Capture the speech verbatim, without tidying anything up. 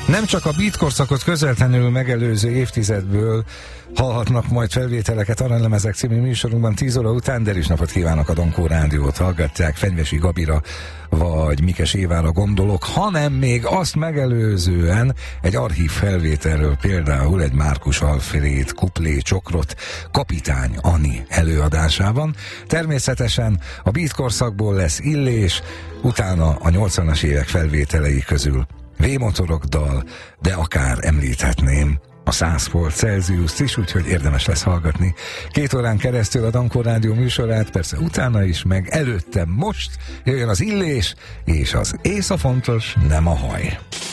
Nem csak a beat korszakot közvetlenül megelőző évtizedből hallhatnak majd felvételeket Aranylemezek című műsorunkban tíz óra után, de is napot kívánok, a Dankó Rádiót hallgatják, Fenyvesi Gabira vagy Mikes Évára gondolok, hanem még azt megelőzően egy archív felvételről, például egy Márkus Alfréd kuplé csokrot Kapitány Ani előadásában. Természetesen a beat korszakból lesz Illés, utána a nyolcvanas évek felvételei közül V-motorok dal, de akár említhetném a száz fok Celsius is, úgyhogy érdemes lesz hallgatni két órán keresztül a Dankó Rádió műsorát, persze utána is, meg előtte most jöjjön az Illés, és az észa fontos, nem a haj.